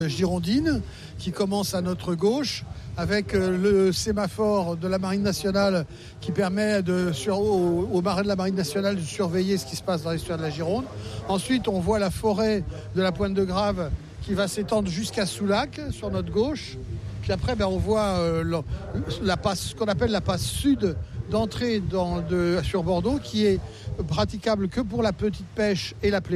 Girondine qui commence à notre gauche avec le sémaphore de la Marine nationale qui permet aux marins de la Marine nationale de surveiller ce qui se passe dans l'estuaire de la Gironde. Ensuite, on voit la forêt de la Pointe de Grave qui va s'étendre jusqu'à Soulac sur notre gauche. Puis après, on voit ce qu'on appelle la passe sud d'entrée sur Bordeaux qui est praticable que pour la petite pêche et la plaisance.